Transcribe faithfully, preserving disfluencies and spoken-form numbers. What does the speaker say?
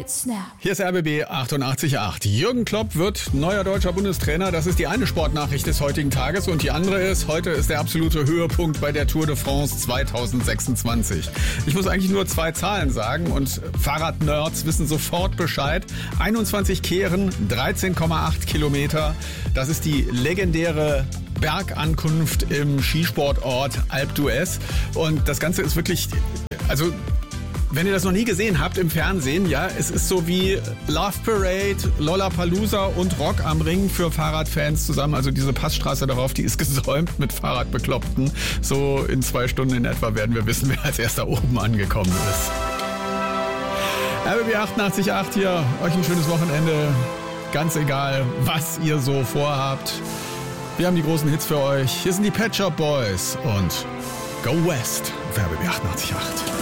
Red Snap. Hier ist R B B achtundachtzig Komma acht. Jürgen Klopp wird neuer deutscher Bundestrainer. Das ist die eine Sportnachricht des heutigen Tages. Und die andere ist, heute ist der absolute Höhepunkt bei der Tour de France zweitausendsechsundzwanzig. Ich muss eigentlich nur zwei Zahlen sagen und Fahrradnerds wissen sofort Bescheid. einundzwanzig Kehren, dreizehn Komma acht Kilometer. Das ist die legendäre Bergankunft im Skisportort Alpe d'Huez. Und das Ganze ist wirklich, also wenn ihr das noch nie gesehen habt im Fernsehen, ja, es ist so wie Love Parade, Lollapalooza und Rock am Ring für Fahrradfans zusammen. Also diese Passstraße darauf, die ist gesäumt mit Fahrradbekloppten. So in zwei Stunden in etwa werden wir wissen, wer als erster oben angekommen ist. R B B achtundachtzig Komma acht hier, euch ein schönes Wochenende. Ganz egal, was ihr so vorhabt. Wir haben die großen Hits für euch. Hier sind die Pet Shop Boys und Go West auf R B B achtundachtzig Komma acht.